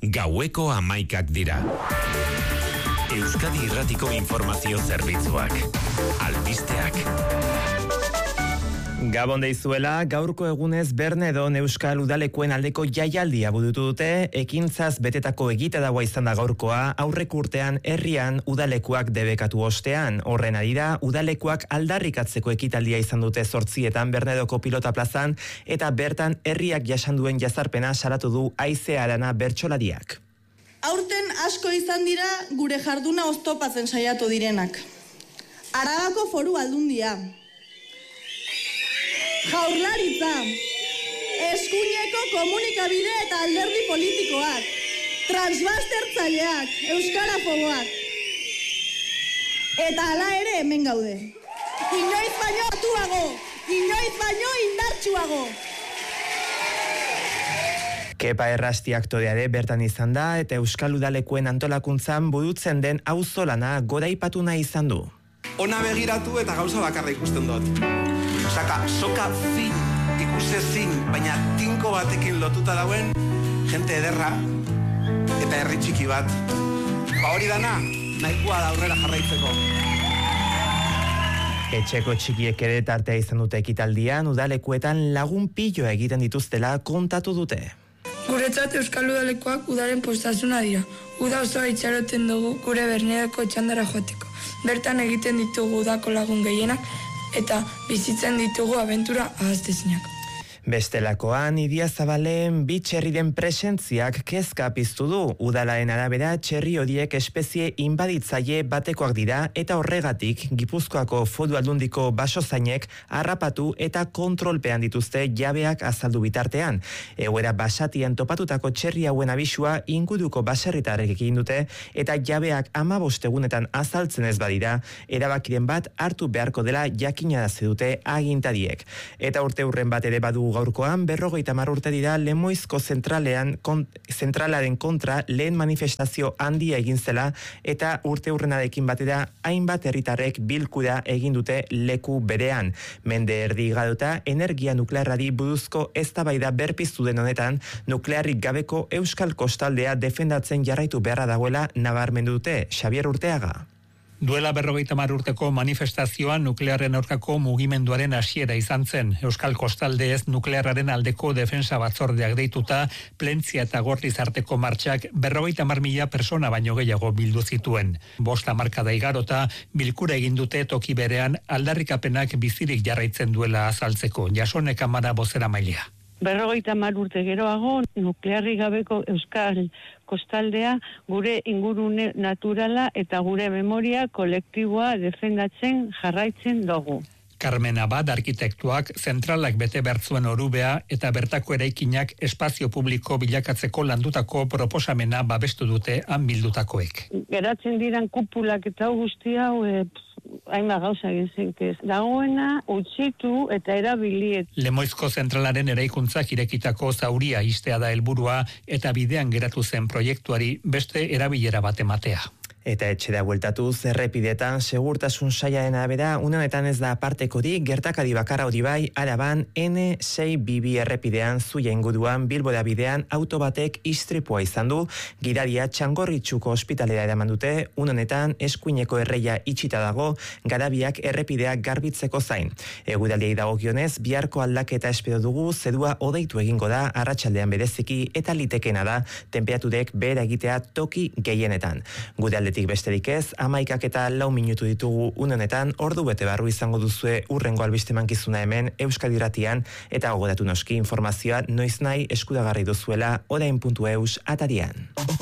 Gaueko 11 dira. Euskadi Irratiko Informazio Zerbitzuak. Albisteak. Gabon deizuela, gaurko egunez Bernedon Euskal Udalekuen aldeko jaialdia burutu dute, ekintzaz betetako egitadagoa izan da gaurkoa, aurrek urtean herrian udalekuak debekatu ostean. Horren adira, udalekuak aldarrikatzeko ekitaldia izan dute 8etan Bernedoko pilota plazan, eta bertan herriak jasan duen jazarpena salatu du Aize Arana bertsolariak. Aurten asko izan dira gure jarduna oztopatzen saiatu direnak. Arabako Foru Aldundia, Jaurlaritza, eskuineko komunikabide eta alderdi politikoak, transbastertzaileak, euskarafoboak. Eta hala ere hemen gaude. Inoiz baino atuago, inoiz baino indartsuago. Kepa Errasti aktoreare bertan izan da eta Euskal Udalekuen antolakuntzan burutzen den auzolana goraipatu nahi izan du. Ona begiratu eta gauza bakarra ikusten dut. Soka fin, ikusezin, baina tinko batekin lotuta dauen, jente ederra eta herri txiki bat. Hori dana, nahikoa da aurrera jarraitzeko. Etxeko txikiek ere tartea izan dute ekitaldian, udalekuetan lagun piloa egiten dituztela kontatu dute. Guretzat Euskal Udalekuak udaren postasuna dira. Uda osoa itxaroten dugu gure Bernedoko txandara joateko. Bertan egiten ditugu udako lagun gehienak eta bizitzen ditugu abentura ahaztezinak. Bestelakoan, Idiazabalen bi txerriren presentziak kezka piztu du. Udalaen arabera, txerri horiek espezie inbaditzaile batekoak dira eta horregatik Gipuzkoako Foru Aldundiko basozainek harrapatu eta kontrolpean dituzte jabeak azaldu bitartean. Egoera basatian topatutako txerri hauen abisua inguruko baserritarrek egin dute eta jabeak 15 egunetan azaltzen ez badira, erabakiren bat hartu beharko dela jakinarazi dute agintariek. Eta urte bat ere badu gaurkoan 50 urte dira Lemoizko zentralaren kontra lehen manifestazio handia egin zela eta urteurrenarekin batera hainbat herritarrek bilkura egin dute leku berean. Mende erdi igarota energia nuklearrari buruzko eztabaida berpiztu den honetan nuklearrik gabeko Euskal Kostaldea defendatzen jarraitu beharra dagoela nabarmendu dute. Xabier Urteaga. Duela 50 urteko manifestazioa nuklearren aurkako mugimenduaren hasiera izan zen. Euskal Kostaldeez nuklearraren aldeko defensa batzordeak deituta, Plentzia eta Gorliz arteko martxak 50.000 persona baino gehiago bildu zituen. 5 hamarkada igarota, bilkura egin dute toki berean aldarrikapenak bizirik jarraitzen duela azaltzeko. Jasone Kamara bozeramailea. 50 urte geroago, nuklearrik gabeko Euskal Kostaldea gure ingurune naturala eta gure memoria kolektiboa defendatzen jarraitzen dugu. Carmen Abad arkitektuak zentralak bete bertzuen orubea eta bertako eraikinak espazio publiko bilakatzeko landutako proposamena babestu dute han bildutakoek. Geratzen diran kupulak eta guzti hau hainba gauza egin dagoena utzitu eta erabiliet. Lemoizko zentralaren eraikuntzak irekitako zauria istea da helburua eta bidean geratu zen proiektuari beste erabilera bat ematea. Eta etxera bueltatuz, errepidetan segurtasun sailaren arabera, une honetan ez da apartekorik, gertakari bakarra hori bai, Araban N622 errepidean Zuia inguruan Bilbora bidean auto batek istripua izan du, gidaria Txangorritxuko ospitalera eraman dute, une honetan eskuineko erreia itxita dago, garabiak errepidea garbitzeko zain. Eguraldiei dagokionez, biharko aldaketa espero dugu, zerua hodeitu egingo da, arratsaldean bereziki eta litekena da, tenperaturek behera egitea toki gehienetan. Guraldetik besterik ez, 11 minutu ditugu unenetan, ordu bete barru izango duzue urrengo albiste mankizuna hemen Euskadi Irratian eta gogoratu noski informazioa noiz nahi eskuragarri duzuela orain.eus atarian.